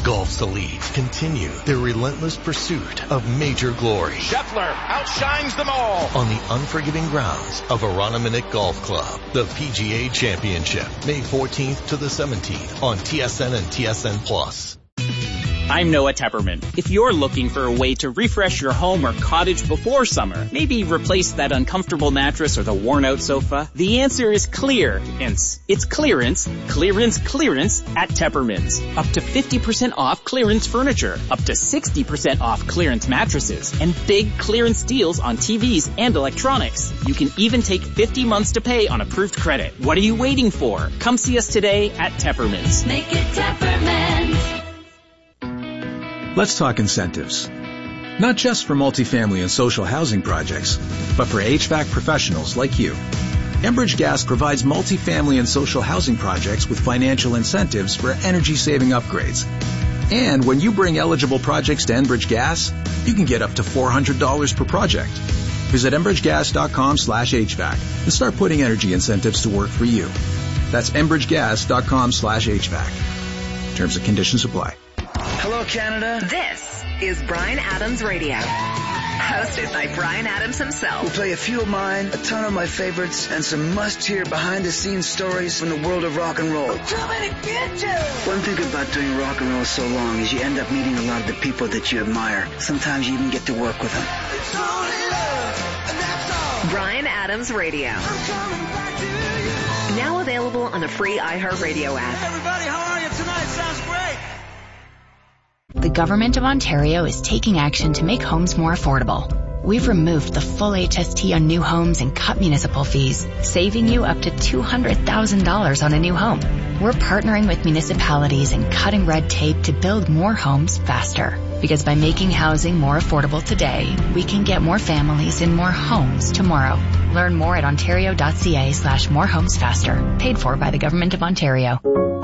Golf's elite continue their relentless pursuit of major glory. Scheffler outshines them all on the unforgiving grounds of Aroniminick Golf Club. The PGA Championship, May 14th to the 17th on TSN and TSN Plus. I'm Noah Tepperman. If you're looking for a way to refresh your home or cottage before summer, maybe replace that uncomfortable mattress or the worn-out sofa, the answer is clearance. It's clearance at Tepperman's. Up to 50% off clearance furniture, up to 60% off clearance mattresses, and big clearance deals on TVs and electronics. You can even take 50 months to pay on approved credit. What are you waiting for? Come see us today at Tepperman's. Make it Tepperman's. Let's talk incentives. Not just for multifamily and social housing projects, but for HVAC professionals like you. Enbridge Gas provides multifamily and social housing projects with financial incentives for energy-saving upgrades. And when you bring eligible projects to Enbridge Gas, you can get up to $400 per project. Visit enbridgegas.com/HVAC and start putting energy incentives to work for you. That's enbridgegas.com/HVAC. Terms and conditions apply. Hello, Canada. This is Bryan Adams Radio, hosted by Bryan Adams himself. We'll play a few of mine, a ton of my favorites, and some must-hear behind-the-scenes stories from the world of rock and roll. I'm coming to get you! One thing about doing rock and roll so long is you end up meeting a lot of the people that you admire. Sometimes you even get to work with them. It's only love, and that's all. Bryan Adams Radio. I'm coming back to you. Now available on the free iHeartRadio app. Hey, everybody, how are you tonight? Sounds great. The Government of Ontario is taking action to make homes more affordable. We've removed the full HST on new homes and cut municipal fees, saving you up to $200,000 on a new home. We're partnering with municipalities and cutting red tape to build more homes faster. Because by making housing more affordable today, we can get more families in more homes tomorrow. Learn more at ontario.ca/morehomesfaster. Paid for by the Government of Ontario.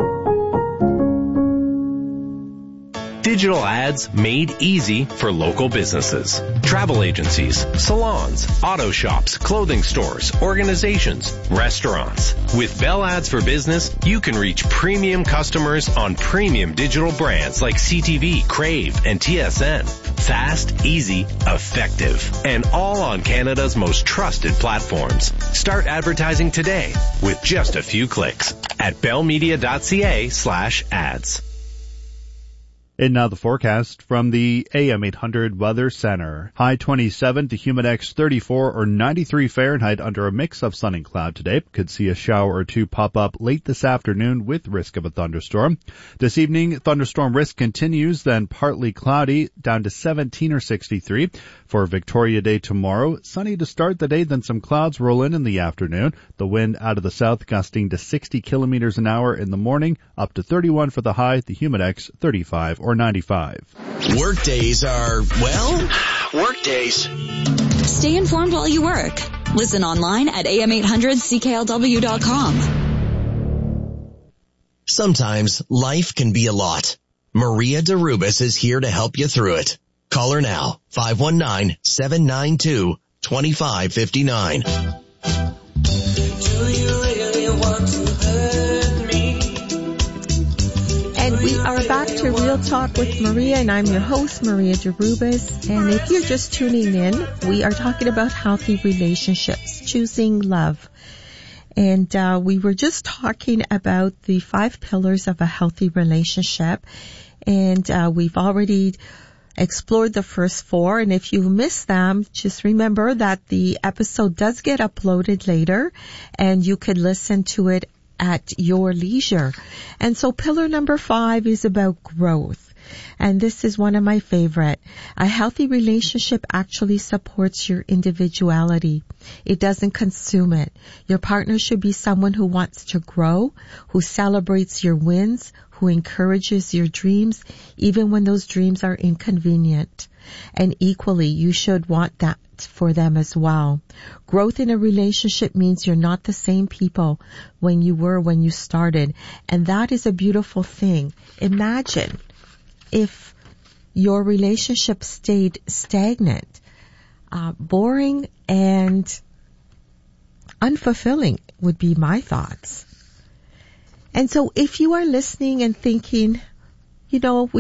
Digital ads made easy for local businesses. Travel agencies, salons, auto shops, clothing stores, organizations, restaurants. With Bell Ads for Business, you can reach premium customers on premium digital brands like CTV, Crave, and TSN. Fast, easy, effective, and all on Canada's most trusted platforms. Start advertising today with just a few clicks at bellmedia.ca/ads. And now the forecast from the AM 800 Weather Center. High 27 to Humidex 34 or 93 Fahrenheit under a mix of sun and cloud today. Could see a shower or two pop up late this afternoon with risk of a thunderstorm. This evening, thunderstorm risk continues, then partly cloudy down to 17 or 63. For Victoria Day tomorrow, sunny to start the day, then some clouds roll in the afternoon. The wind out of the south gusting to 60 kilometers an hour in the morning, up to 31 for the high, the Humidex 35 or 95. Workdays are, well, workdays. Stay informed while you work. Listen online at am800CKLW.com. Sometimes life can be a lot. Maria DeRubis is here to help you through it. Call her now, 519-792-2559. Do you really want to hurt me? And we are back to Real Talk with Maria, and I'm your host, Maria DeRubis. And if you're just tuning in, we are talking about healthy relationships, choosing love. And we were just talking about the 5 pillars of a healthy relationship. And we've already explored the first 4. And if you missed them, just remember that the episode does get uploaded later, and you could listen to it at your leisure. And so pillar number 5 is about growth. And this is one of my favorite. A healthy relationship actually supports your individuality. It doesn't consume it. Your partner should be someone who wants to grow, who celebrates your wins, who encourages your dreams, even when those dreams are inconvenient. And equally, you should want that for them as well. Growth in a relationship means you're not the same people when you were when you started. And that is a beautiful thing. Imagine if your relationship stayed stagnant, boring and unfulfilling would be my thoughts. And so if you are listening and thinking, you know,